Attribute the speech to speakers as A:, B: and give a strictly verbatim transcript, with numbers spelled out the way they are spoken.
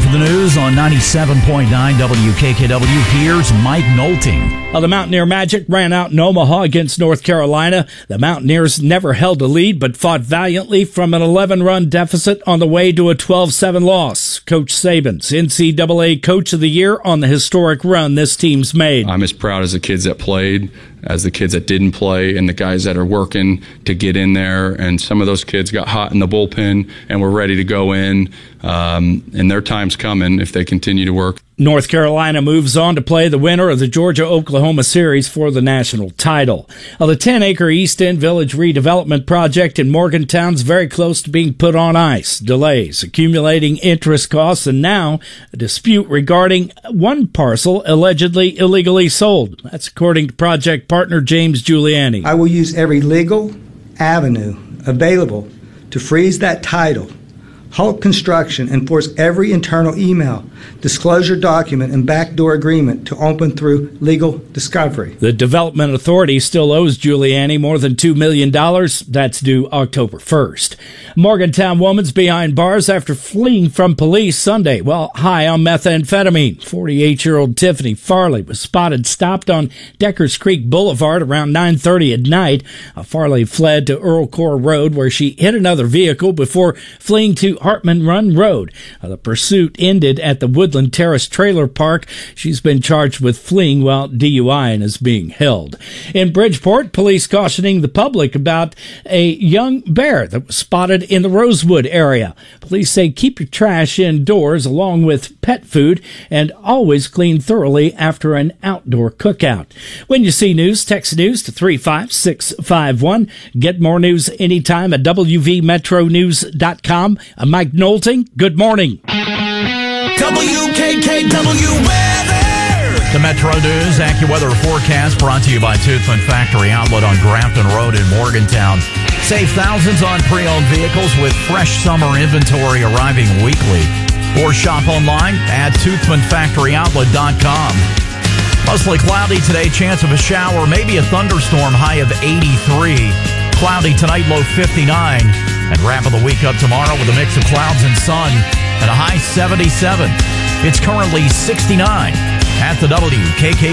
A: the news on ninety-seven point nine W K K W. Here's Mike Nolting.
B: Well, the Mountaineer Magic ran out in Omaha against North Carolina. The Mountaineers never held a lead, but fought valiantly from an eleven-run deficit on the way to a twelve seven loss. Coach Saban's N C double A Coach of the Year on the historic run this team's made.
C: I'm as proud as the kids that played, as the kids that didn't play, and the guys that are working to get in there. And some of those kids got hot in the bullpen and were ready to go in. Um, and their time's coming if they continue to work.
B: North Carolina moves on to play the winner of the Georgia-Oklahoma series for the national title. Well, the ten-acre East End Village redevelopment project in Morgantown's very close to being put on ice. Delays, accumulating interest costs, and now a dispute regarding one parcel allegedly illegally sold. That's according to project partner James Giuliani.
D: I will use every legal avenue available to freeze that title, halt construction, and force every internal email, disclosure document, and backdoor agreement to open through legal discovery.
B: The Development Authority still owes Giuliani more than two million dollars. That's due October first. Morgantown woman's behind bars after fleeing from police Sunday while high on methamphetamine. forty-eight-year-old Tiffany Farley was spotted stopped on Deckers Creek Boulevard around nine thirty at night. Farley fled to Earl Corps Road where she hit another vehicle before fleeing to Hartman Run Road. The pursuit ended at the Woodland Terrace Trailer Park. She's been charged with fleeing while D U I and is being held. In Bridgeport, police cautioning the public about a young bear that was spotted in the Rosewood area. Police say keep your trash indoors along with pet food and always clean thoroughly after an outdoor cookout. When you see news, text news to three five six five one. Get more news anytime at W V metro news dot com. I'm Mike Nolting. Good morning.
E: W K K W weather.
A: The Metro News AccuWeather forecast brought to you by Toothman Factory Outlet on Grafton Road in Morgantown. Save thousands on pre-owned vehicles with fresh summer inventory arriving weekly. Or shop online at toothman factory outlet dot com. Mostly cloudy today, chance of a shower, maybe a thunderstorm, high of eighty-three. Cloudy tonight, low fifty-nine. And wrapping the week up tomorrow with a mix of clouds and sun and a high seventy-seven. It's currently sixty-nine at the W K K